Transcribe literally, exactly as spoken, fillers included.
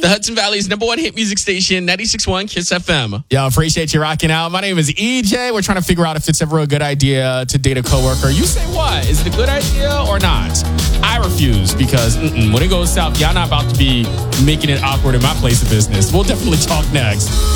the Hudson Valley's number one hit music station, ninety-six point one Kiss F M. Yo, appreciate you rocking out. My name is E J. We're trying to figure out if it's ever a good idea to date a coworker. You say what? Is it a good idea or not? I refuse because mm-mm, when it goes south, y'all not about to be making it awkward in my place of business. We'll definitely talk next.